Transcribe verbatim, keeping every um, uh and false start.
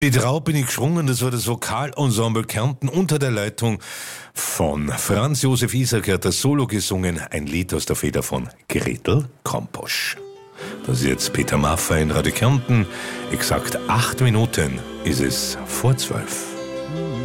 Die Traub bin ich geschwungen, das war das Vokalensemble Kärnten unter der Leitung von Franz Josef Isaker, hat das Solo gesungen, ein Lied aus der Feder von Gretel Kromposch. Das ist jetzt Peter Maffay in Radio Kärnten. Exakt acht Minuten ist es vor zwölf.